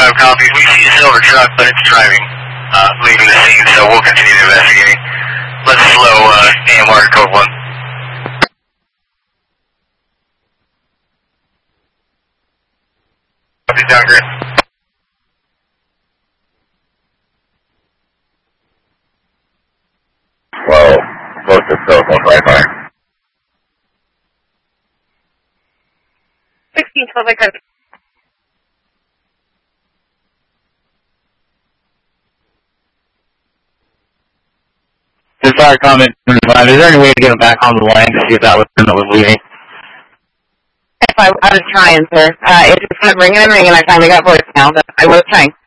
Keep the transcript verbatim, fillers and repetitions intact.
five copies. We see a silver truck, but it's driving, uh, leaving the scene, so we'll continue investigating. Let's slow, uh, A M R code one. Copy, Doctor. Well, most of the one right by. sixteen, twelve, I copy. Just our comment, is there any way to get him back on the line to see if that was him that was leaving? If I, I was trying, sir. Uh, it just kept ringing and ringing. I finally got voicemail, but I was trying.